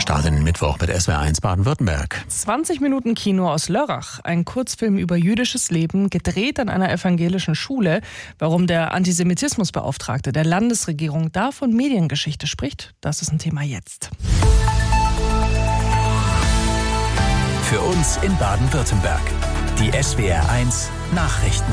Start in den Mittwoch mit SWR1 Baden-Württemberg. 20 Minuten Kino aus Lörrach. Ein Kurzfilm über jüdisches Leben, gedreht an einer evangelischen Schule. Warum der Antisemitismusbeauftragte der Landesregierung da von Mediengeschichte spricht, das ist ein Thema jetzt. Für uns in Baden-Württemberg. Die SWR1 Nachrichten.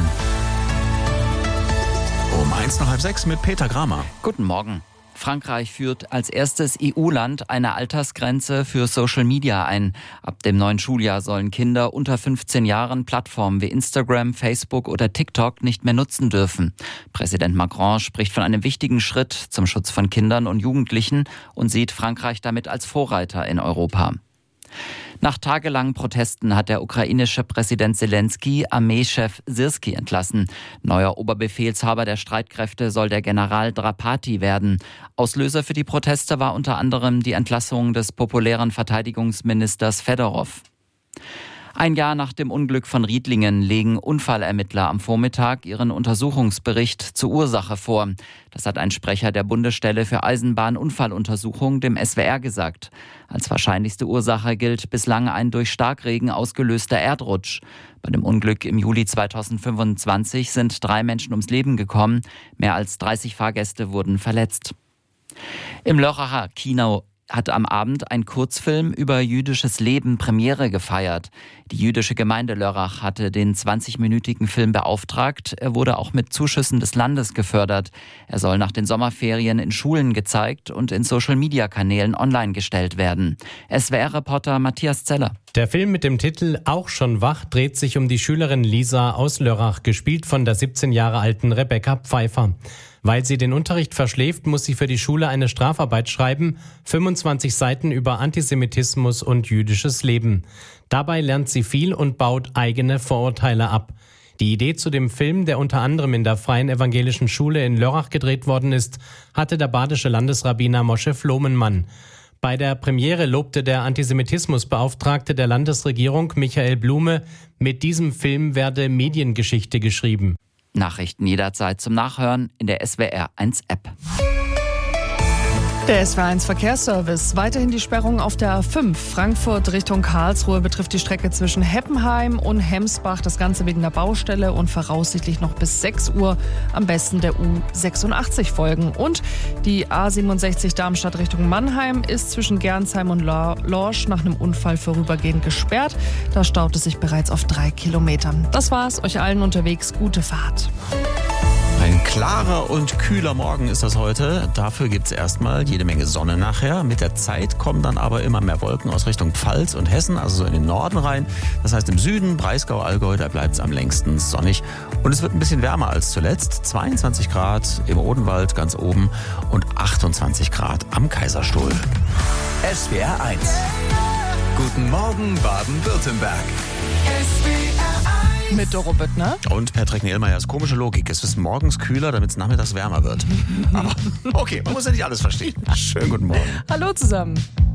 Um 5:01 mit Peter Gramer. Guten Morgen. Frankreich führt als erstes EU-Land eine Altersgrenze für Social Media ein. Ab dem neuen Schuljahr sollen Kinder unter 15 Jahren Plattformen wie Instagram, Facebook oder TikTok nicht mehr nutzen dürfen. Präsident Macron spricht von einem wichtigen Schritt zum Schutz von Kindern und Jugendlichen und sieht Frankreich damit als Vorreiter in Europa. Nach tagelangen Protesten hat der ukrainische Präsident Zelensky Armeechef Syrskyi entlassen. Neuer Oberbefehlshaber der Streitkräfte soll der General Drapati werden. Auslöser für die Proteste war unter anderem die Entlassung des populären Verteidigungsministers Fedorov. Ein Jahr nach dem Unglück von Riedlingen legen Unfallermittler am Vormittag ihren Untersuchungsbericht zur Ursache vor. Das hat ein Sprecher der Bundesstelle für Eisenbahnunfalluntersuchung dem SWR gesagt. Als wahrscheinlichste Ursache gilt bislang ein durch Starkregen ausgelöster Erdrutsch. Bei dem Unglück im Juli 2025 sind 3 Menschen ums Leben gekommen. Mehr als 30 Fahrgäste wurden verletzt. Im Lörracher Kino hat am Abend ein Kurzfilm über jüdisches Leben Premiere gefeiert. Die jüdische Gemeinde Lörrach hatte den 20-minütigen Film beauftragt. Er wurde auch mit Zuschüssen des Landes gefördert. Er soll nach den Sommerferien in Schulen gezeigt und in Social-Media-Kanälen online gestellt werden. SWR-Reporter Matthias Zeller. Der Film mit dem Titel Auch schon wach dreht sich um die Schülerin Lisa aus Lörrach, gespielt von der 17 Jahre alten Rebecca Pfeiffer. Weil sie den Unterricht verschläft, muss sie für die Schule eine Strafarbeit schreiben, 25 Seiten über Antisemitismus und jüdisches Leben. Dabei lernt sie viel und baut eigene Vorurteile ab. Die Idee zu dem Film, der unter anderem in der Freien Evangelischen Schule in Lörrach gedreht worden ist, hatte der badische Landesrabbiner Moshe Flomenmann. Bei der Premiere lobte der Antisemitismusbeauftragte der Landesregierung Michael Blume, mit diesem Film werde Mediengeschichte geschrieben. Nachrichten jederzeit zum Nachhören in der SWR1 App. Der SWR1 Verkehrsservice. Weiterhin die Sperrung auf der A5. Frankfurt Richtung Karlsruhe betrifft die Strecke zwischen Heppenheim und Hemsbach. Das Ganze wegen der Baustelle und voraussichtlich noch bis 6 Uhr am besten der U86 folgen. Und die A67 Darmstadt Richtung Mannheim ist zwischen Gernsheim und Lorsch nach einem Unfall vorübergehend gesperrt. Da staut es sich bereits auf 3 Kilometern. Das war's. Euch allen unterwegs gute Fahrt. Ein klarer und kühler Morgen ist das heute. Dafür gibt's erstmal jede Menge Sonne nachher. Mit der Zeit kommen dann aber immer mehr Wolken aus Richtung Pfalz und Hessen, also so in den Norden rein. Das heißt im Süden, Breisgau, Allgäu, da bleibt's am längsten sonnig. Und es wird ein bisschen wärmer als zuletzt. 22 Grad im Odenwald ganz oben und 28 Grad am Kaiserstuhl. SWR1. Guten Morgen Baden-Württemberg. Mit Doro Büttner. Und Patrick Nehlmeyers komische Logik. Es ist morgens kühler, damit es nachmittags wärmer wird. Aber okay, man muss ja nicht alles verstehen. Schönen guten Morgen. Hallo zusammen.